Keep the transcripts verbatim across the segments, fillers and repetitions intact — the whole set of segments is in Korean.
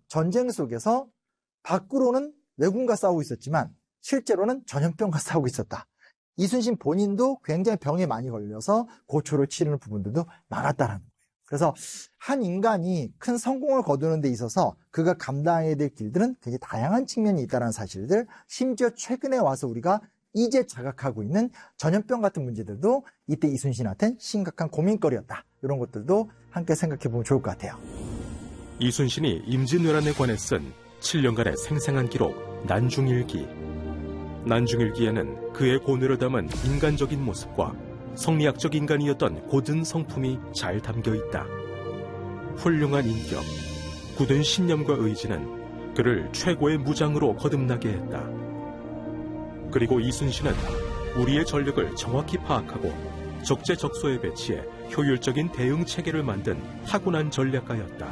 전쟁 속에서 밖으로는 왜군과 싸우고 있었지만 실제로는 전염병과 싸우고 있었다. 이순신 본인도 굉장히 병에 많이 걸려서 고초를 치르는 부분들도 많았다라는 거예요. 그래서 한 인간이 큰 성공을 거두는 데 있어서 그가 감당해야 될 길들은 굉장히 다양한 측면이 있다는 사실들, 심지어 최근에 와서 우리가 이제 자각하고 있는 전염병 같은 문제들도 이때 이순신한테는 심각한 고민거리였다. 이런 것들도 함께 생각해 보면 좋을 것 같아요. 이순신이 임진왜란에 관해 쓴 칠 년간의 생생한 기록 난중일기. 난중일기에는 그의 고뇌를 담은 인간적인 모습과 성리학적 인간이었던 고든 성품이 잘 담겨 있다. 훌륭한 인격, 굳은 신념과 의지는 그를 최고의 무장으로 거듭나게 했다. 그리고 이순신은 우리의 전력을 정확히 파악하고 적재적소에 배치해 효율적인 대응 체계를 만든 타고난 전략가였다.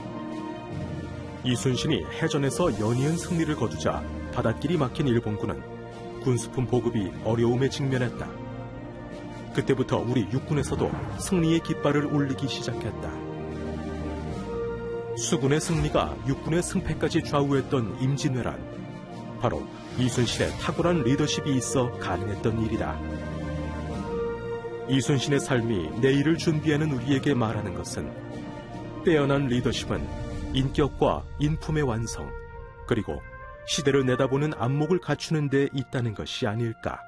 이순신이 해전에서 연이은 승리를 거두자 바닷길이 막힌 일본군은 군수품 보급이 어려움에 직면했다. 그때부터 우리 육군에서도 승리의 깃발을 올리기 시작했다. 수군의 승리가 육군의 승패까지 좌우했던 임진왜란. 바로 이순신의 탁월한 리더십이 있어 가능했던 일이다. 이순신의 삶이 내일을 준비하는 우리에게 말하는 것은 뛰어난 리더십은 인격과 인품의 완성, 그리고 시대를 내다보는 안목을 갖추는 데 있다는 것이 아닐까.